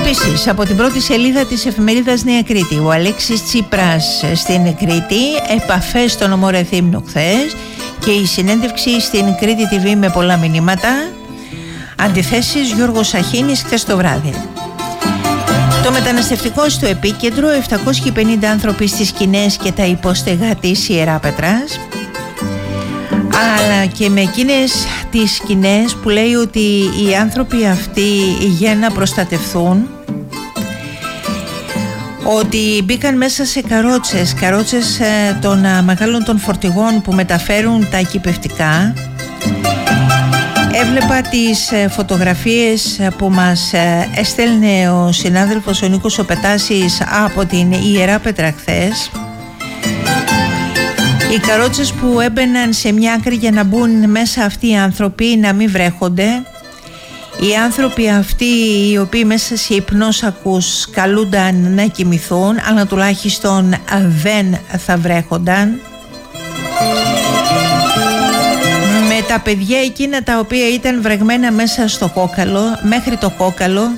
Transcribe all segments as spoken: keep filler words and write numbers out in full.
Επίσης, από την πρώτη σελίδα της εφημερίδας Νέα Κρήτη, ο Αλέξης Τσίπρας στην Κρήτη, επαφές στον νομό Ρεθύμνου χθες και η συνέντευξη στην Κρήτη τι βι με πολλά μηνύματα. Αντιθέσεις, Γιώργος Σαχίνης χθες το βράδυ. Το μεταναστευτικό στο επίκεντρο, επτακόσιοι πενήντα άνθρωποι στις σκηνές και τα υποστεγά της Ιεράπετρας, αλλά και με εκείνες τις σκηνές που λέει ότι οι άνθρωποι αυτοί για να προστατευθούν, ότι μπήκαν μέσα σε καρότσες, καρότσες των μεγάλων των φορτηγών που μεταφέρουν τα κυπευτικά. Έβλεπα τις φωτογραφίες που μας έστελνε ο συνάδελφος ο Νίκος ο Πετάσης από την Ιεράπετρα χθες. Οι καρότσες που έμπαιναν σε μια άκρη για να μπουν μέσα αυτοί οι άνθρωποι να μην βρέχονται. Οι άνθρωποι αυτοί οι οποίοι μέσα σε υπνόσακους καλούνταν να κοιμηθούν, αλλά τουλάχιστον δεν θα βρέχονταν. Με τα παιδιά εκείνα τα οποία ήταν βρεγμένα μέσα στο κόκαλο, μέχρι το κόκαλο,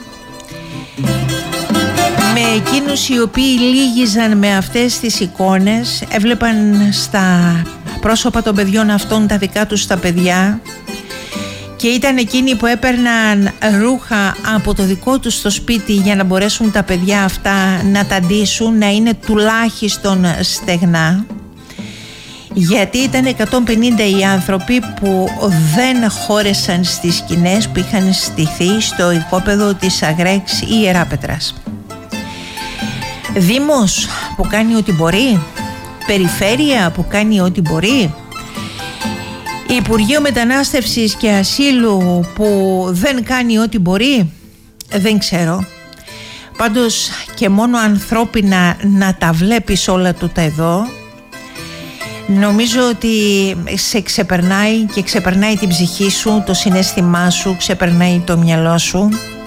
με εκείνους οι οποίοι λύγιζαν με αυτές τις εικόνες, έβλεπαν στα πρόσωπα των παιδιών αυτών τα δικά τους τα παιδιά και ήταν εκείνοι που έπαιρναν ρούχα από το δικό τους το σπίτι για να μπορέσουν τα παιδιά αυτά να τα ντύσουν, να είναι τουλάχιστον στεγνά. Γιατί ήταν εκατόν πενήντα οι άνθρωποι που δεν χώρεσαν στις σκηνές που είχαν στηθεί στο οικόπεδο της Αγρέξ Ιεράπετρας. Δήμος που κάνει ό,τι μπορεί, περιφέρεια που κάνει ό,τι μπορεί, Υπουργείο Μετανάστευσης και Ασύλου που δεν κάνει ό,τι μπορεί, δεν ξέρω. Πάντως και μόνο ανθρώπινα να τα βλέπεις όλα τούτα εδώ, νομίζω ότι σε ξεπερνάει και ξεπερνάει την ψυχή σου, το συναίσθημά σου, ξεπερνάει το μυαλό σου.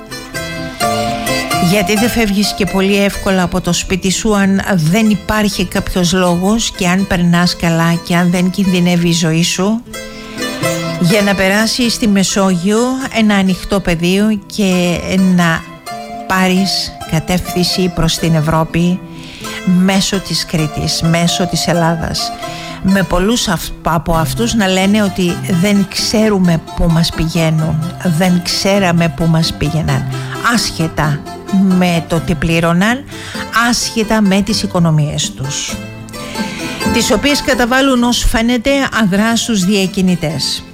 Γιατί δεν φεύγεις και πολύ εύκολα από το σπίτι σου αν δεν υπάρχει κάποιος λόγος και αν περνάς καλά και αν δεν κινδυνεύει η ζωή σου, για να περάσεις στη Μεσόγειο ένα ανοιχτό πεδίο και να πάρεις κατεύθυνση προς την Ευρώπη μέσω της Κρήτης, μέσω της Ελλάδας. Με πολλούς από αυτούς να λένε ότι δεν ξέρουμε πού μας πηγαίνουν, δεν ξέραμε πού μας πήγαιναν, άσχετα με το τι πλήρωναν, άσχετα με τις οικονομίες τους, τις οποίες καταβάλουν ως φαίνεται αδράσους διακινητές.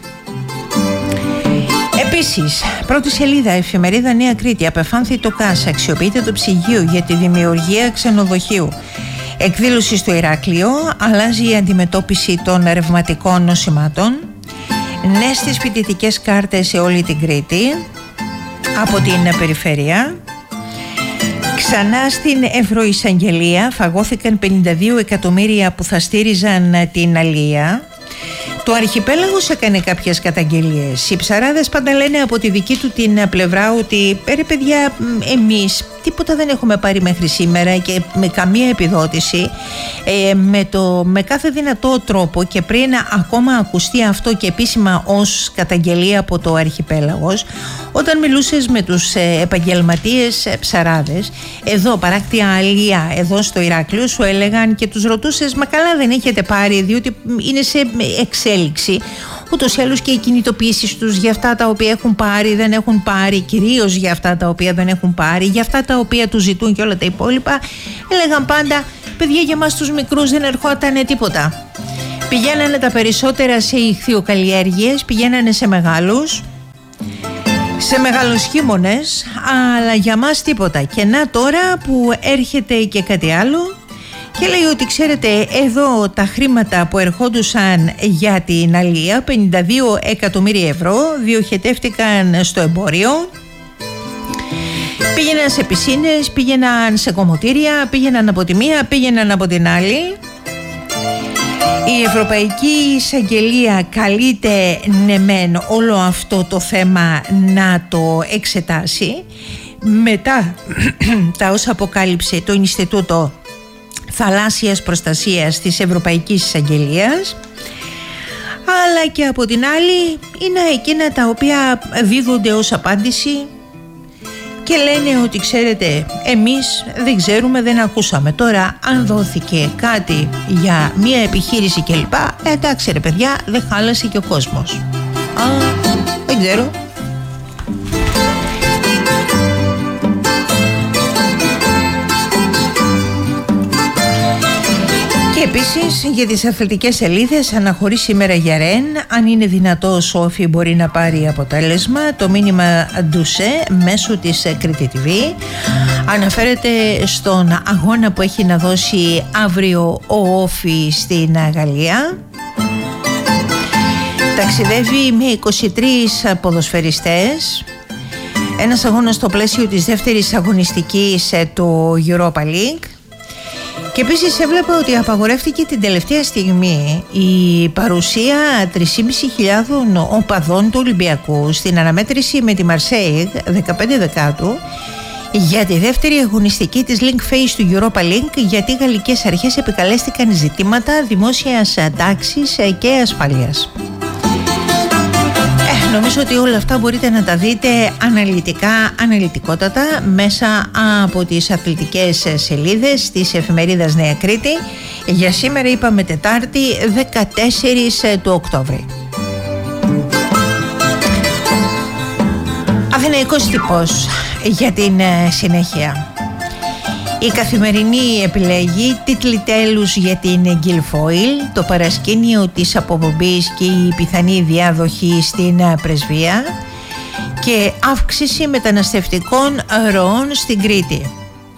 Επίσης, πρώτη σελίδα, εφημερίδα Νέα Κρήτη, απεφάνθη το ΚΑΣ, αξιοποιείται το ψυγείο για τη δημιουργία ξενοδοχείου. Εκδήλωση στο Ηράκλειο, αλλάζει η αντιμετώπιση των ρευματικών νοσημάτων. Ναι στις φοιτητικές κάρτες σε όλη την Κρήτη από την περιφέρεια. Ξανά στην Ευρωεισαγγελία φαγώθηκαν πενήντα δύο εκατομμύρια που θα στήριζαν την αλία. Το Αρχιπέλαγος έκανε κάποιες καταγγελίες. Οι ψαράδες πάντα λένε από τη δική του την πλευρά ότι ρε παιδιά, εμείς τίποτα δεν έχουμε πάρει μέχρι σήμερα και με καμία επιδότηση, ε, με, το, με κάθε δυνατό τρόπο, και πριν ακόμα ακουστεί αυτό και επίσημα ως καταγγελία από το Αρχιπέλαγος, όταν μιλούσες με τους ε, επαγγελματίες ε, ψαράδες εδώ παράκτια αλία εδώ στο Ηράκλειο, σου έλεγαν και τους ρωτούσες, μα καλά δεν έχετε πάρει, διότι είναι σε εξέλιξη ούτως ή άλλως και οι κινητοποιήσεις τους για αυτά τα οποία έχουν πάρει, δεν έχουν πάρει, κυρίως για αυτά τα οποία δεν έχουν πάρει, για αυτά τα οποία τους ζητούν και όλα τα υπόλοιπα. Έλεγαν πάντα, παιδιά, για μας τους μικρούς δεν ερχόταν τίποτα. Πηγαίνανε τα περισσότερα σε ηχθειοκαλλιέργειες, πηγαίνανε σε μεγάλους, σε μεγάλους χείμωνες, αλλά για μας τίποτα. Και να τώρα που έρχεται και κάτι άλλο και λέει ότι ξέρετε, εδώ τα χρήματα που ερχόντουσαν για την αλία, πενήντα δύο εκατομμύρια ευρώ, διοχετεύτηκαν στο εμπόριο, πήγαιναν σε πισίνες, πήγαιναν σε κομμωτήρια, πήγαιναν από τη μία, πήγαιναν από την άλλη. Η Ευρωπαϊκή Εισαγγελία καλείται ναι μεν όλο αυτό το θέμα να το εξετάσει μετά τα όσα αποκάλυψε το Ινστιτούτο Θαλάσσιας Προστασίας της Ευρωπαϊκής Εισαγγελίας, αλλά και από την άλλη είναι εκείνα τα οποία δίδονται ως απάντηση και λένε ότι ξέρετε, εμείς δεν ξέρουμε, δεν ακούσαμε. Τώρα αν δόθηκε κάτι για μια επιχείρηση κλπ, ε, εντάξει ρε παιδιά, δεν χάλασε και ο κόσμος. Α, δεν ξέρω. Και επίσης για τις αθλητικές σελίδες αναχωρεί σήμερα για Ρεν. Αν είναι δυνατό ο Σόφι μπορεί να πάρει αποτέλεσμα. Το μήνυμα Ντουσέ μέσω της Κρήτη τι βι αναφέρεται στον αγώνα που έχει να δώσει αύριο ο Όφι στην Γαλλία. Ταξιδεύει με είκοσι τρεις ποδοσφαιριστές. Ένας αγώνας στο πλαίσιο της δεύτερης αγωνιστικής του Europa League. Και επίσης έβλεπα ότι απαγορεύτηκε την τελευταία στιγμή η παρουσία τρεις χιλιάδες πεντακόσιων οπαδών του Ολυμπιακού στην αναμέτρηση με τη Μαρσέιγ δεκαπέντε Δεκάτου για τη δεύτερη αγωνιστική της Link Phase του Europa League, γιατί οι γαλλικές αρχές επικαλέστηκαν ζητήματα δημόσιας τάξης και ασφαλείας. Ε, νομίζω ότι όλα αυτά μπορείτε να τα δείτε αναλυτικά, αναλυτικότατα μέσα από τις αθλητικές σελίδες της εφημερίδας Νέα Κρήτη. Για σήμερα είπαμε Τετάρτη δεκατέσσερις του Οκτώβρη. Αθηναϊκός τύπος για την συνέχεια. Η Καθημερινή επιλέγει τίτλοι τέλους για την Guilfoyle, το παρασκήνιο της αποπομπής και η πιθανή διάδοχη στην πρεσβεία, και αύξηση μεταναστευτικών ροών στην Κρήτη.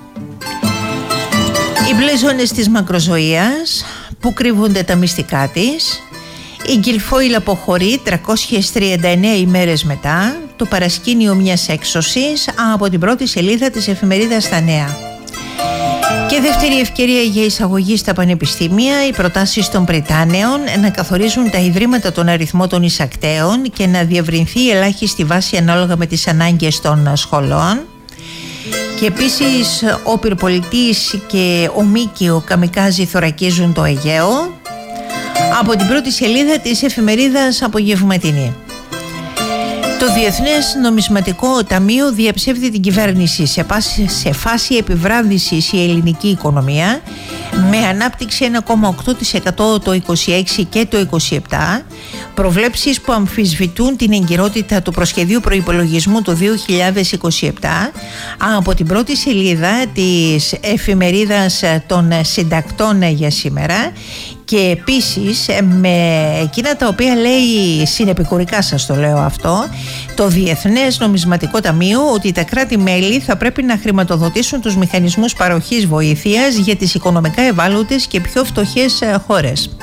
Οι μπλε ζώνες της μακροζωίας, που κρύβονται τα μυστικά της. Η Guilfoyle αποχωρεί τριακόσιες τριάντα εννέα ημέρες μετά, το παρασκήνιο μιας έξωσης, από την πρώτη σελίδα της εφημερίδας Τα Νέα. Και δεύτερη ευκαιρία για εισαγωγή στα πανεπιστήμια, οι προτάσεις των Πριτάνεων να καθορίζουν τα ιδρύματα τον αριθμό των εισακτέων και να διευρυνθεί η ελάχιστη βάση ανάλογα με τις ανάγκες των σχολών. Και επίσης ο πυρπολιτής και ο Μίκιο Καμικάζι θωρακίζουν το Αιγαίο, από την πρώτη σελίδα της εφημερίδας Απογευματινή. Το Διεθνές Νομισματικό Ταμείο διαψεύδει την κυβέρνηση. Σε φάση, σε φάση επιβράδυσης η ελληνική οικονομία, με ανάπτυξη ένα κόμμα οκτώ τοις εκατό το είκοσι έξι και το είκοσι επτά, προβλέψεις που αμφισβητούν την εγκυρότητα του προσχεδίου προϋπολογισμού του δύο χιλιάδες είκοσι επτά, από την πρώτη σελίδα της εφημερίδας των συντακτών για σήμερα. Και επίσης με εκείνα τα οποία λέει συνεπικουρικά, σας το λέω αυτό, το Διεθνές Νομισματικό Ταμείο, ότι τα κράτη-μέλη θα πρέπει να χρηματοδοτήσουν τους μηχανισμούς παροχής βοήθειας για τις οικονομικά ευάλωτες και πιο φτωχές χώρες.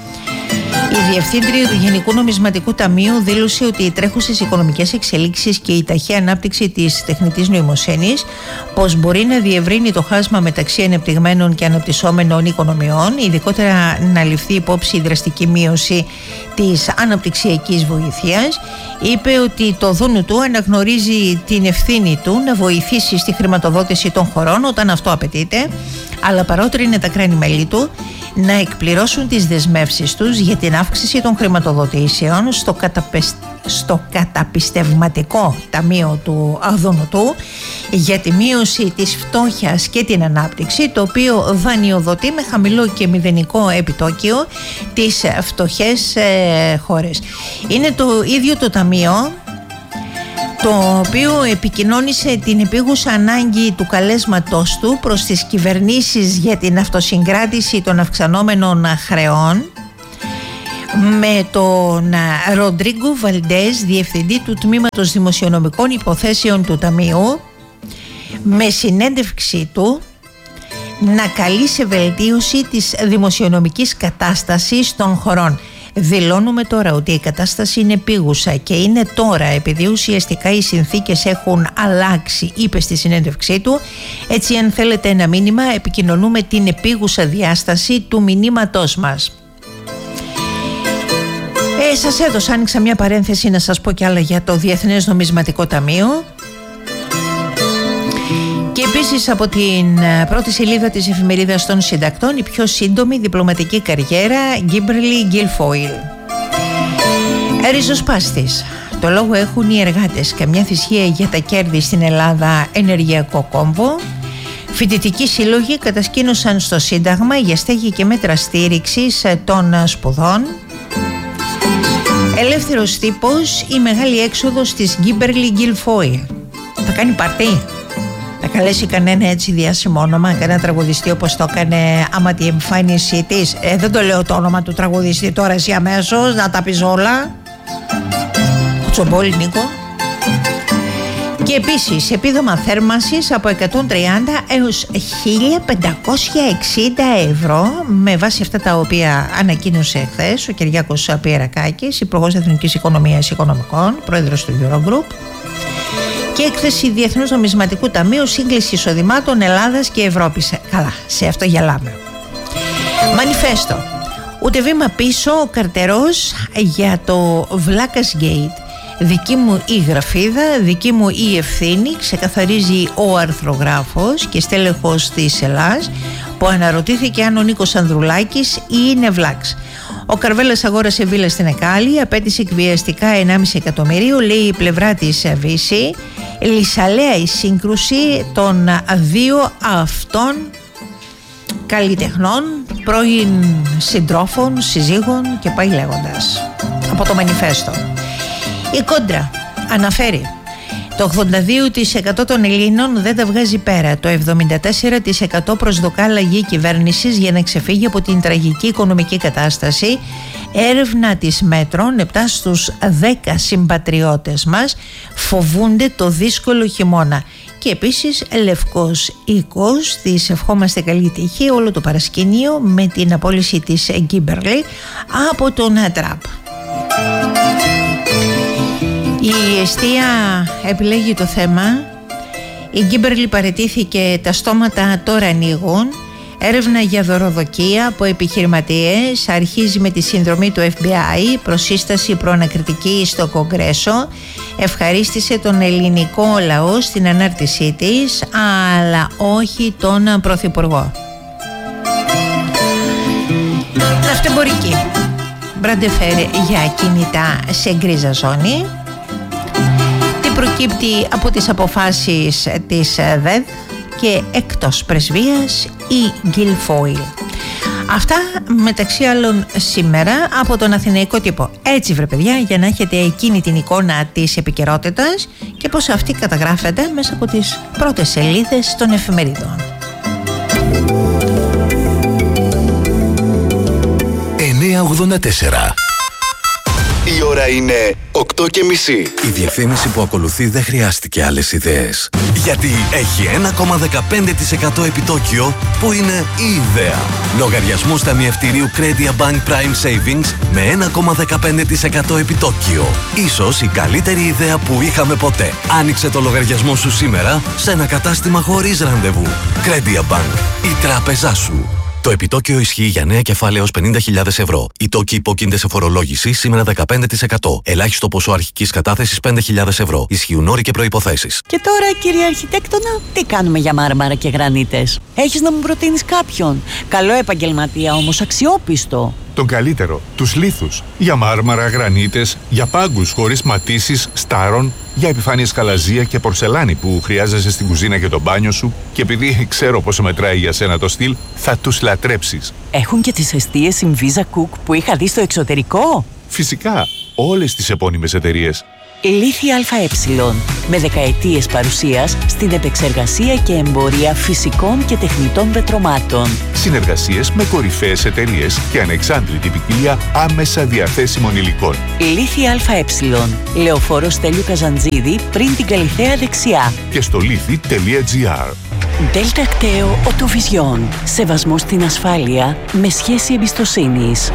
Η Διευθύντρια του Γενικού Νομισματικού Ταμείου δήλωσε ότι οι τρέχουσες οικονομικές εξελίξεις και η ταχεία ανάπτυξη της τεχνητής νοημοσύνης πως μπορεί να διευρύνει το χάσμα μεταξύ ανεπτυγμένων και αναπτυσσόμενων οικονομιών, ειδικότερα να ληφθεί υπόψη η δραστική μείωση της αναπτυξιακής βοήθειας. Είπε ότι το δούνου του αναγνωρίζει την ευθύνη του να βοηθήσει στη χρηματοδότηση των χωρών όταν αυτό απαιτείται, αλλά παρότρινε τα κράτη-μέλη του να εκπληρώσουν τις δεσμεύσεις τους για την αύξηση των χρηματοδοτήσεων στο, καταπεσ... στο καταπιστευματικό ταμείο του Δουνουτού για τη μείωση της φτώχειας και την ανάπτυξη, το οποίο δανειοδοτεί με χαμηλό και μηδενικό επιτόκιο τις φτωχές ε, χώρες. Είναι το ίδιο το ταμείο το οποίο επικοινώνησε την επίγουσα ανάγκη του καλέσματός του προς τις κυβερνήσεις για την αυτοσυγκράτηση των αυξανόμενων χρεών, με τον Ροντρίγκο Βαλντές, διευθυντή του Τμήματος Δημοσιονομικών Υποθέσεων του Ταμείου, με συνέντευξή του να καλεί σε βελτίωση της δημοσιονομικής κατάστασης των χωρών. Δηλώνουμε τώρα ότι η κατάσταση είναι επίγουσα και είναι τώρα, επειδή ουσιαστικά οι συνθήκες έχουν αλλάξει, είπε στη συνέντευξή του. Έτσι, αν θέλετε ένα μήνυμα, επικοινωνούμε την επίγουσα διάσταση του μηνύματός μας. Ε, σας έδωσα, άνοιξα μια παρένθεση να σας πω κι άλλα για το Διεθνές Νομισματικό Ταμείο. Και επίσης από την πρώτη σελίδα της εφημερίδας των συντακτών, η πιο σύντομη διπλωματική καριέρα Kimberly Guilfoyle. Ριζοσπάστης. Το λόγο έχουν οι εργάτες. Καμιά θυσία για τα κέρδη στην Ελλάδα, ενεργειακό κόμβο. Φοιτητικοί σύλλογοι κατασκήνωσαν στο Σύνταγμα για στέγη και μέτρα στήριξης των σπουδών. Ελεύθερος τύπος, η μεγάλη έξοδος της Γκίμπερλι Γκιλφόιλ. Θα κάνει παρτί. Θα καλέσει κανένα έτσι διάσημο όνομα, κανένα τραγουδιστή όπως το έκανε άμα τη εμφάνισή της. Ε, δεν το λέω το όνομα του τραγουδιστή τώρα εσύ αμέσως, να τα πεις όλα. Κουτσομπόλη Νίκο. Και επίσης επίδομα θέρμανσης από εκατόν τριάντα έως χίλια πεντακόσια εξήντα ευρώ, με βάση αυτά τα οποία ανακοίνωσε χθες ο Κυριάκος Πιερακάκης, Υπουργός Εθνικής Οικονομίας Οικονομικών, πρόεδρος του Eurogroup. Και έκθεση Διεθνούς Νομισματικού Ταμείου, σύγκληση εισοδημάτων Ελλάδας και Ευρώπης. Καλά, σε αυτό γελάμε. Μανιφέστο. Ούτε βήμα πίσω ο καρτερός για το Βλάκας Gate. Δική μου η γραφίδα, δική μου η ευθύνη, ξεκαθαρίζει ο αρθρογράφος και στέλεχος της Ελλάς, που αναρωτήθηκε αν ο Νίκος Ανδρουλάκης είναι βλάξ. Ο Καρβέλας αγόρασε βίλα στην Εκάλη, απέτησε εκβιαστικά ενάμιση εκατομμυρίου, λέει η πλευρά της Βύση. Λυσαλέα η σύγκρουση των δύο αυτών καλλιτεχνών, πρώην συντρόφων, συζύγων και πάει λέγοντας. Από το Μανιφέστο. Η Κόντρα αναφέρει το ογδόντα δύο τοις εκατό των Ελλήνων δεν τα βγάζει πέρα. Το εβδομήντα τέσσερα τοις εκατό προσδοκά αλλαγή κυβέρνησης για να ξεφύγει από την τραγική οικονομική κατάσταση. Έρευνα της Μέτρων, επτά στους δέκα συμπατριώτες μας φοβούνται το δύσκολο χειμώνα. Και επίσης Λευκός Οίκος, της ευχόμαστε καλή τύχη, όλο το παρασκήνιο με την απόλυση της Γκίμπερλι από τον Τραμπ. Η εστία επιλέγει το θέμα. Η Γκίμπερλι παραιτήθηκε, τα στόματα τώρα ανοίγουν. Έρευνα για δωροδοκία από επιχειρηματίες αρχίζει με τη συνδρομή του εφ μπι άι, προσύσταση προανακριτική στο Κογκρέσο. Ευχαρίστησε τον ελληνικό λαό στην ανάρτησή της, αλλά όχι τον Πρωθυπουργό. Ναυτεμπορική. Μπραντεφέρ για κινητά σε γκρίζα ζώνη. Τι προκύπτει από τις αποφάσεις της ΔΕΔ και εκτός πρεσβείας η Γκιλφόιλ. Αυτά μεταξύ άλλων σήμερα από τον Αθηναϊκό Τύπο. Έτσι βρε παιδιά, για να έχετε εκείνη την εικόνα της επικαιρότητας και πώς αυτή καταγράφεται μέσα από τις πρώτες σελίδες των εφημερίδων. εννιακόσια ογδόντα τέσσερα. Η ώρα είναι οκτώ και μισή. Η διαφήμιση που ακολουθεί δεν χρειάστηκε άλλες ιδέες. Γιατί έχει ένα κόμμα δεκαπέντε τοις εκατό επιτόκιο που είναι η ιδέα. Λογαριασμούς ταμιευτηρίου Credit Bank Prime Savings με ένα κόμμα δεκαπέντε τοις εκατό επιτόκιο. Ίσως η καλύτερη ιδέα που είχαμε ποτέ. Άνοιξε το λογαριασμό σου σήμερα σε ένα κατάστημα χωρίς ραντεβού. Credit Bank. Η τράπεζά σου. Το επιτόκιο ισχύει για νέα κεφάλαια έως πενήντα χιλιάδες ευρώ. Οι τόκοι υπόκεινται σε φορολόγηση σήμερα δεκαπέντε τοις εκατό. Ελάχιστο ποσό αρχικής κατάθεσης πέντε χιλιάδες ευρώ. Ισχύουν όροι και προϋποθέσεις. Και τώρα, κύριε Αρχιτέκτονα, τι κάνουμε για μάρμαρα και γρανίτες? Έχεις να μου προτείνεις κάποιον? Καλό επαγγελματία όμως, αξιόπιστο. Τον καλύτερο, τους λίθους. Για μάρμαρα, γρανίτες, για πάγκους χωρίς ματίσεις, στάρων, για επιφάνειες χαλαζία και πορσελάνη που χρειάζεσαι στην κουζίνα και το μπάνιο σου, και επειδή ξέρω πόσο μετράει για σένα το στυλ, θα τους λατρέψεις. Έχουν και τις εστίες Inviza Cook που είχα δει στο εξωτερικό. Φυσικά, όλες τις επώνυμες εταιρείες. Λίθη ΑΕ, με δεκαετίες παρουσίας στην επεξεργασία και εμπορία φυσικών και τεχνητών πετρωμάτων. Συνεργασίες με κορυφαίες εταιρείες και ανεξάντλητη ποικιλία άμεσα διαθέσιμων υλικών. Λίθη ΑΕ, Λεωφόρο Στέλιου Καζαντζίδη, πριν την Καλιθέα δεξιά. Και στο λίθη τελεία τζι άρ. Δέλτα Κταίο Οτοβιζιόν. Σεβασμό στην ασφάλεια με σχέση εμπιστοσύνης.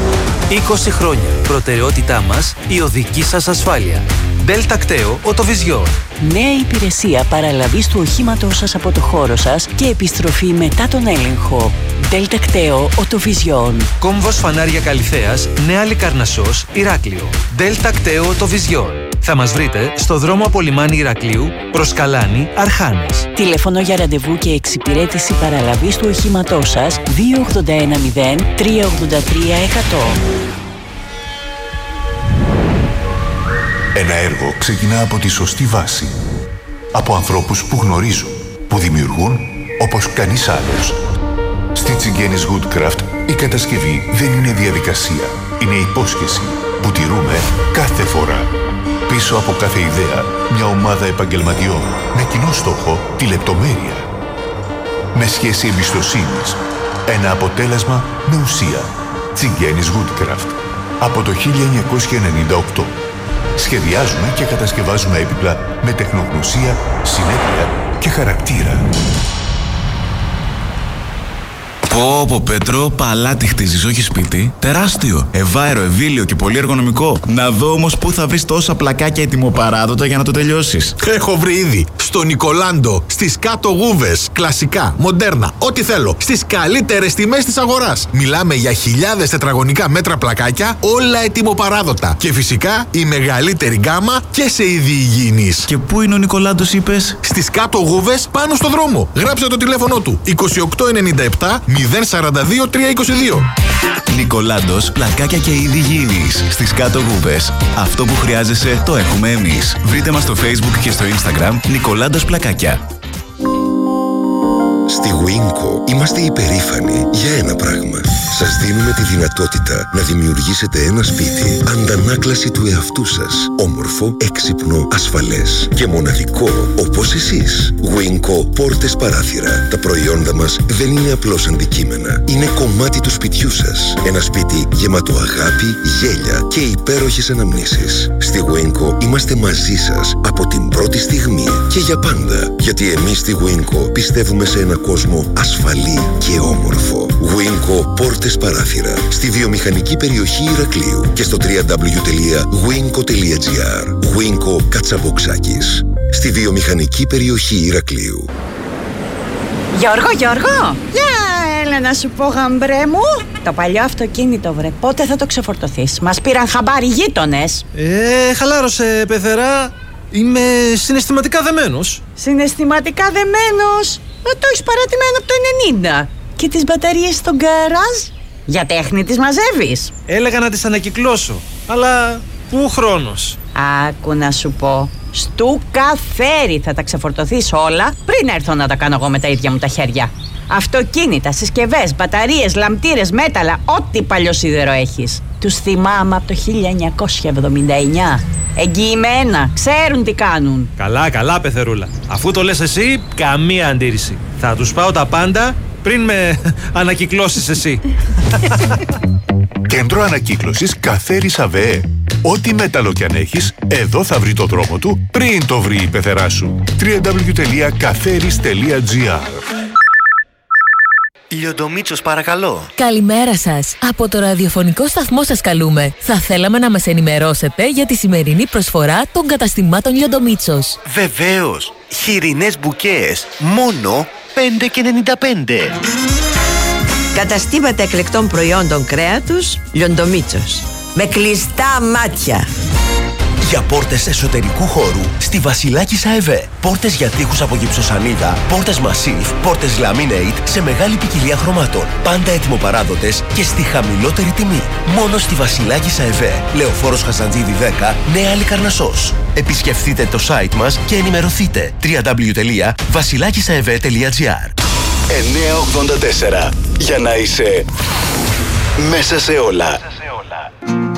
είκοσι χρόνια. Προτεραιότητά μας, η οδική σας ασφάλεια. Δέλτα Κταίο Οτοβιζιόν. Νέα υπηρεσία παραλαβής του οχήματός σας από το χώρο σας και επιστροφή μετά τον έλεγχο. Δέλτα Κταίο Οτοβιζιόν. Κόμβος Φανάρια Καλιθέας, Νέα Λικαρνασσός, Ηράκλειο. Δέλτα Κταίο Οτοβιζιόν. Θα μας βρείτε στο δρόμο από λιμάνι Ηρακλείου προς Καλάνη, Αρχάνες. Τηλέφωνο για ραντεβού και εξυπηρέτηση παραλαβής του οχήματός σας δύο ογδόντα ένα μηδέν τρία ογδόντα τρία εκατό. Ένα έργο ξεκινά από τη σωστή βάση. Από ανθρώπους που γνωρίζουν, που δημιουργούν όπως κανείς άλλος. Στη Τσιγκένης Woodcraft η κατασκευή δεν είναι διαδικασία. Είναι υπόσχεση που τηρούμε κάθε φορά. Πίσω από κάθε ιδέα, μια ομάδα επαγγελματιών με κοινό στόχο τη λεπτομέρεια. Με σχέση εμπιστοσύνης. Ένα αποτέλεσμα με ουσία. Τσιγκένης Woodcraft. Από το χίλια εννιακόσια ενενήντα οκτώ. Σχεδιάζουμε και κατασκευάζουμε έπιπλα με τεχνογνωσία, συνέπεια και χαρακτήρα. Πω πω Πέτρο, παλάτι χτίζεις, όχι σπίτι. Τεράστιο, ευάερο, ευήλιο και πολύ εργονομικό. Να δω όμως πού θα βρεις τόσα πλακάκια ετοιμοπαράδοτα για να το τελειώσεις. Έχω βρει ήδη. Στο Νικολάντο, στις κάτω γούβες. Κλασικά, μοντέρνα, ό,τι θέλω. Στις καλύτερες τιμές της αγοράς. Μιλάμε για χιλιάδες τετραγωνικά μέτρα πλακάκια, όλα ετοιμοπαράδοτα. Και φυσικά η μεγαλύτερη γκάμα και σε είδη υγιεινής. Και πού είναι ο Νικολάντος, είπες? Στις κάτω γούβες, πάνω στο δρόμο. Γράψε το τηλέφωνο του. είκοσι οκτώ ενενήντα επτά μηδέν σαράντα δύο τριακόσια είκοσι δύο. Νικολάντος, πλακάκια και είδη υγιεινής. Στις κάτω γούβες. Αυτό που χρειάζεσαι το έχουμε εμείς. Βρείτε μας στο Facebook και στο Instagram Νικολάντος Πλακάκια. Στη Winco είμαστε υπερήφανοι για ένα πράγμα. Σας δίνουμε τη δυνατότητα να δημιουργήσετε ένα σπίτι αντανάκλαση του εαυτού σας. Όμορφο, έξυπνο, ασφαλές και μοναδικό όπως εσείς. Winco πόρτες παράθυρα. Τα προϊόντα μας δεν είναι απλώς αντικείμενα. Είναι κομμάτι του σπιτιού σας. Ένα σπίτι γεμάτο αγάπη, γέλια και υπέροχες αναμνήσεις. Στη Winco είμαστε μαζί σας από την πρώτη στιγμή και για πάντα. Γιατί εμείς στη Winco πιστεύουμε σε ένα κόσμο ασφαλή και όμορφο. Winco πόρτες παράθυρα στη βιομηχανική περιοχή Ηρακλείου και στο double-u double-u double-u τελεία winco τελεία gr. Winco Κατσαμποξάκης στη βιομηχανική περιοχή Ηρακλείου. Γιώργο, Γιώργο! Για έλα να σου πω, γαμπρέ μου. Το παλιό αυτοκίνητο, βρε, πότε θα το ξεφορτωθείς? Μας πήραν χαμπάρι γείτονες. Ε, χαλάρωσε, πεθερά. Είμαι συναισθηματικά δεμένος. Συναισθηματικά δεμένος? Ε, το έχεις παρατημένο από το ενενήντα. Και τις μπαταρίες στο γκαράζ? Για τέχνη τις μαζεύεις? Έλεγα να τις ανακυκλώσω, αλλά πού χρόνος? Άκου να σου πω. Στου καφέρι θα τα ξεφορτωθείς όλα πριν έρθω να τα κάνω εγώ με τα ίδια μου τα χέρια. Αυτοκίνητα, συσκευές, μπαταρίες, λαμπτήρες, μέταλλα, ό,τι παλιό σίδερο έχεις. Τους θυμάμαι από το χίλια εννιακόσια εβδομήντα εννιά. Εγγυημένα, ξέρουν τι κάνουν. Καλά, καλά, πεθερούλα. Αφού το λες εσύ, καμία αντίρρηση. Θα τους πάω τα πάντα πριν με ανακυκλώσεις εσύ. Κέντρο ανακύκλωσης Καφέρης ΑΒΕ. Ό,τι μέταλλο κι αν έχεις, εδώ θα βρει το δρόμο του πριν το βρει η πεθερά σου. double-u double-u double-u τελεία καφέρης τελεία gr. Λιοντομίτσος, παρακαλώ. Καλημέρα σας. Από το ραδιοφωνικό σταθμό σας καλούμε. Θα θέλαμε να μας ενημερώσετε για τη σημερινή προσφορά των καταστημάτων Λιοντομίτσος. Βεβαίως. Χοιρινές μπουκές. Μόνο πέντε και ενενήντα πέντε. Καταστήματα εκλεκτών προϊόντων κρέατος Λιοντομίτσος. Με κλειστά μάτια. Για πόρτες εσωτερικού χώρου στη Βασιλάκης ΑΕΒ. Πόρτες για τοίχους από γυψοσανίδα, πόρτες Massif, πόρτες Laminate σε μεγάλη ποικιλία χρωμάτων. Πάντα έτοιμοπαράδοτες και στη χαμηλότερη τιμή. Μόνο στη Βασιλάκης ΑΕΒ. Λεωφόρος Χαζαντζίδη δέκα, Νέα Λικαρνασσός. Επισκεφτείτε το site μας και ενημερωθείτε. double-u double-u double-u τελεία βασιλάκισαεβ τελεία gr. εννιακόσια ογδόντα τέσσερα. Για να είσαι μέσα σε όλα.